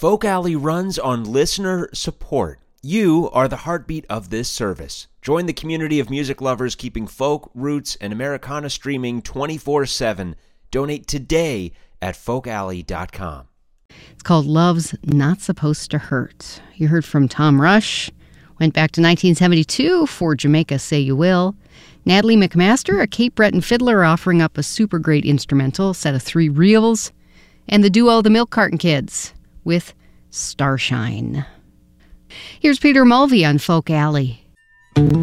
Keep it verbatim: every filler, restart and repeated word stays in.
Folk Alley runs on listener support. You are the heartbeat of this service. Join the community of music lovers keeping folk, roots, and Americana streaming twenty-four seven. Donate today at folk alley dot com. It's called Love's Not Supposed to Hurt. You heard from Tom Rush. Went back to nineteen seventy-two for Jamaica Say You Will. Natalie McMaster, a Cape Breton fiddler, offering up a super great instrumental set of three reels. And the duo The Milk Carton Kids with Starshine. Here's Peter Mulvey on Folk Alley.